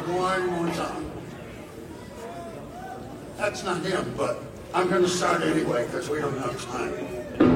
one more time. That's not him, but I'm going to start anyway because we don't have time.